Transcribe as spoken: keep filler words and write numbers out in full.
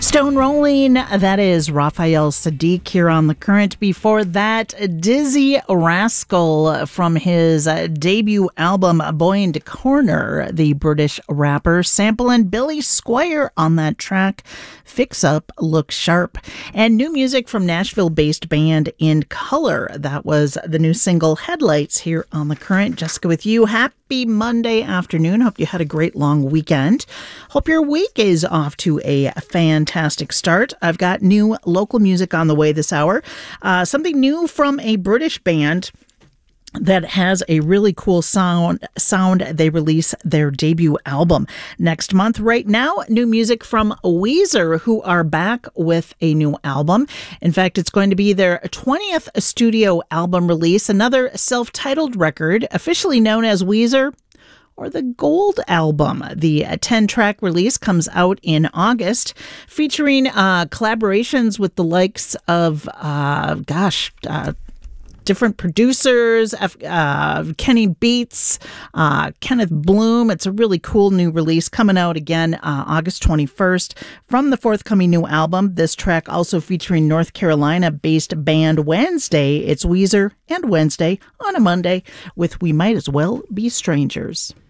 Stone Rolling, that is Raphael Saadiq here on The Current. Before that, Dizzee Rascal from his uh, debut album, Boy in the Corner, the British rapper, sampling Billy Squier on that track, Fix Up, Look Sharp. And new music from Nashville-based band In Color. That was the new single, Headlights, here on The Current. Jessica with you. Happy Monday afternoon. Hope you had a great long weekend. Hope your week is off to a fantastic start. I've got new local music on the way this hour. Uh, something new from a British band that has a really cool sound. Sound. They release their debut album next month. Right now, new music from Weezer, who are back with a new album. In fact, it's going to be their twentieth studio album release, another self-titled record, officially known as Weezer or the Gold Album. The ten-track release comes out in August, featuring uh, collaborations with the likes of, uh, gosh, uh, different producers, uh, Kenny Beats, uh, Kenneth Bloom. It's a really cool new release coming out again uh, August twenty-first from the forthcoming new album. This track also featuring North Carolina-based band Wednesday. It's Weezer and Wednesday on a Monday with We Might As Well Be Strangers.